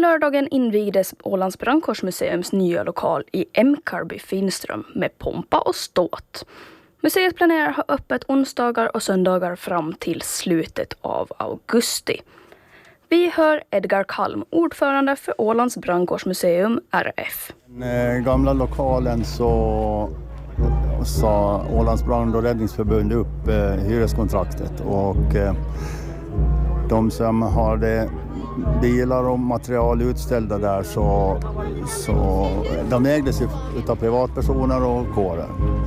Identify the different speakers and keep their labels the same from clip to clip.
Speaker 1: lördagen invigdes Ålands brandkårsmuseums nya lokal i Emkarby Finström med pompa och ståt. Museet planerar att ha öppet onsdagar och söndagar fram till slutet av augusti. Vi hör Edgar Kalm, ordförande för Ålands brandkårsmuseum, RF.
Speaker 2: Den gamla lokalen så sa Ålands brand- och räddningsförbund upp hyreskontraktet och de som hade bilar och material utställda där så de ägdes utav privatpersoner och kårer.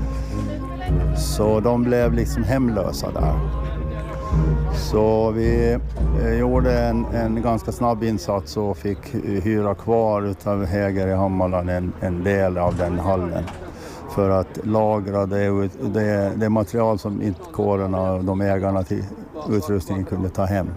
Speaker 2: Så de blev liksom hemlösa där. Så vi gjorde en ganska snabb insats och fick hyra kvar utav Häger i Hammarland en del av den hallen. För att lagra det material som inte kårerna och de ägarna till utrustningen kunde ta hem.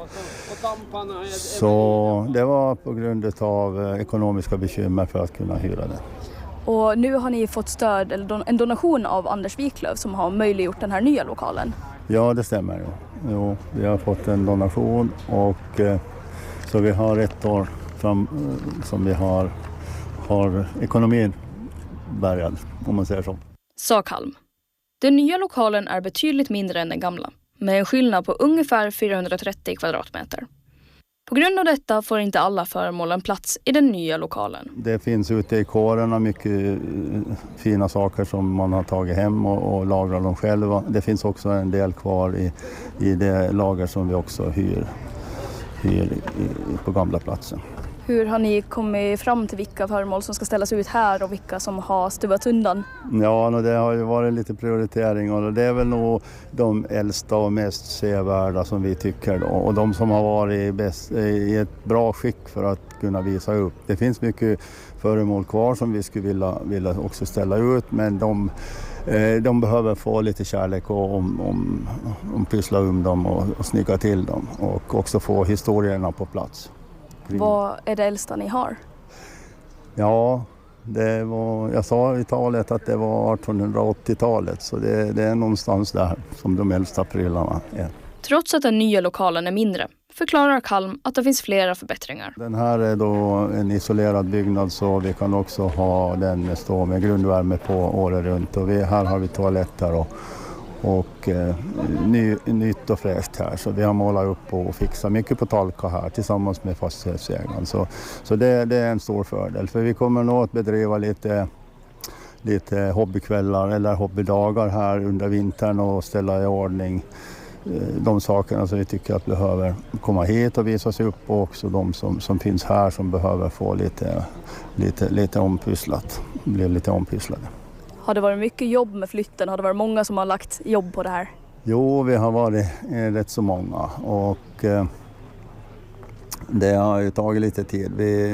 Speaker 2: Så det var på grund av ekonomiska bekymmer för att kunna hyra det.
Speaker 1: Och nu har ni fått stöd, eller en donation av Anders Wiklöf som har möjliggjort den här nya lokalen.
Speaker 2: Ja, det stämmer. Jo, vi har fått en donation och så vi har ett år fram som vi har ekonomin bärgad, om man säger så.
Speaker 1: Sa Kalm. Den nya lokalen är betydligt mindre än den gamla, med en skillnad på ungefär 430 kvadratmeter. På grund av detta får inte alla föremål en plats i den nya lokalen.
Speaker 2: Det finns ute i kårerna mycket fina saker som man har tagit hem och lagrar dem själva. Det finns också en del kvar i det lager som vi också hyr på gamla platsen.
Speaker 1: Hur har ni kommit fram till vilka föremål som ska ställas ut här och vilka som har stuvats undan?
Speaker 2: Ja, det har ju varit lite prioritering och det är väl nog de äldsta och mest sevärda som vi tycker då. Och de som har varit i ett bra skick för att kunna visa upp. Det finns mycket föremål kvar som vi skulle vilja också ställa ut, men de behöver få lite kärlek och pyssla dem och snygga till dem och också få historierna på plats.
Speaker 1: Vad är det äldsta ni har?
Speaker 2: Ja, jag sa i talet att det var 1880-talet, så det är någonstans där som de äldsta prylarna är.
Speaker 1: Trots att den nya lokalen är mindre förklarar Kalm att det finns flera förbättringar.
Speaker 2: Den här är då en isolerad byggnad, så vi kan också ha den stå med grundvärme på året runt. Och här har vi toaletter och nytt och fräscht här. Så vi har målat upp och fixat mycket på Talka här tillsammans med fastighetsägaren. Så det är en stor fördel, för vi kommer nog att bedriva lite hobbykvällar eller hobbydagar här under vintern och ställa i ordning de sakerna som vi tycker att behöver komma hit och visas upp, och också de som finns här som behöver få lite ompysslat, bli lite ompysslade.
Speaker 1: Har det varit mycket jobb med flytten? Har det varit många som har lagt jobb på det här?
Speaker 2: Jo, vi har varit rätt så många och det har ju tagit lite tid.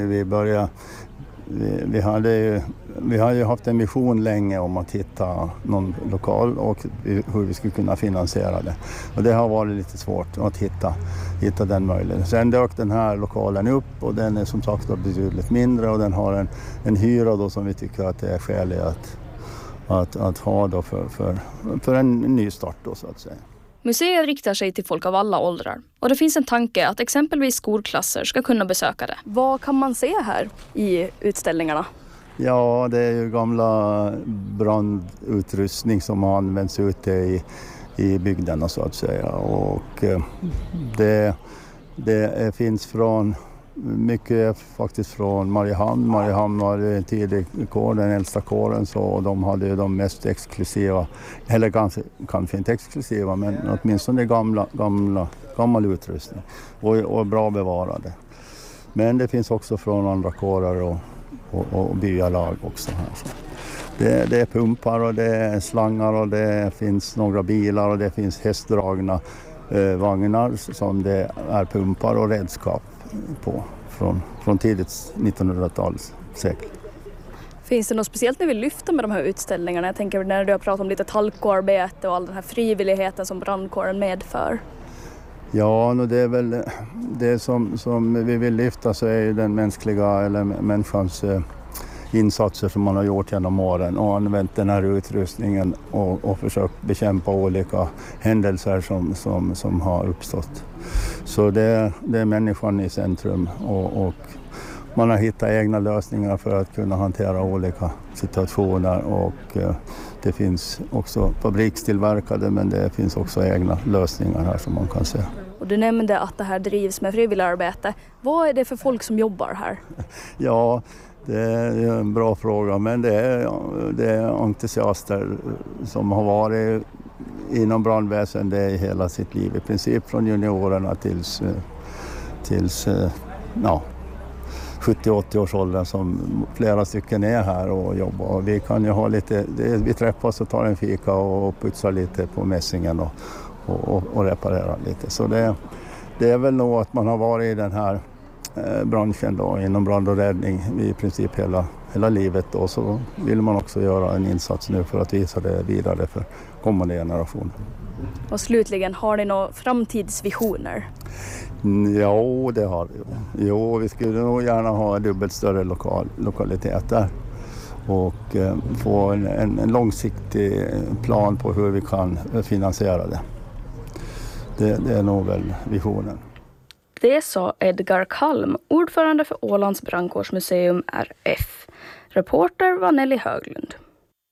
Speaker 2: Vi har ju haft en vision länge om att hitta någon lokal och hur vi skulle kunna finansiera det. Och det har varit lite svårt att hitta den möjligheten. Sen dök den här lokalen upp och den är som sagt betydligt mindre och den har en hyra då som vi tycker att det är skäligt att ha då för en ny start då, så att säga.
Speaker 1: Museet riktar sig till folk av alla åldrar och det finns en tanke att exempelvis skolklasser ska kunna besöka det. Vad kan man se här i utställningarna?
Speaker 2: Ja, det är ju gamla brandutrustning som har använts ute i bygderna, så att säga. Och det finns mycket faktiskt från Mariehamn. Mariehamn var en tidig kår, den äldsta kåren, så de hade ju de mest exklusiva, eller kanske inte exklusiva, men åtminstone gammal utrustning och bra bevarade. Men det finns också från andra kårer och byalag också här. Så det är pumpar och det är slangar och det finns några bilar och det finns hästdragna vagnar som det är pumpar och redskap på från tidigt 1900-talets sekel.
Speaker 1: Finns det något speciellt när vi lyfter med de här utställningarna? Jag tänker när du har pratat om lite talkoarbete och all den här frivilligheten som brandkåren medför.
Speaker 2: Ja, det är väl det som vi vill lyfta, så är ju den mänskliga eller människans insatser som man har gjort genom åren och använt den här utrustningen och försökt bekämpa olika händelser som har uppstått. Så det är människan i centrum och man har hittat egna lösningar för att kunna hantera olika situationer och det finns också fabrikstillverkade men det finns också egna lösningar här som man kan se.
Speaker 1: Och du nämnde att det här drivs med frivilligarbete. Vad är det för folk som jobbar här?
Speaker 2: Ja, det är en bra fråga men det är entusiaster som har varit inom brandväsendet i hela sitt liv. I princip från juniorerna tills 70-80 års åldern som flera stycken är här och jobbar. Och vi kan ju ha vi träffas och tar en fika och putsar lite på mässingen och reparerar lite. Så det är väl nog att man har varit i den här branschen då, inom brand och räddning i princip hela livet. Och så vill man också göra en insats nu för att visa det vidare för kommande generationer.
Speaker 1: Och slutligen, har ni några framtidsvisioner?
Speaker 2: Ja, det har vi. Jo, vi skulle nog gärna ha en dubbelt större lokalitet där och få en långsiktig plan på hur vi kan finansiera det. Det är nog väl visionen.
Speaker 1: Det sa Edgar Kalm, ordförande för Ålands brandkårsmuseum RF. Reporter var Nelly Höglund.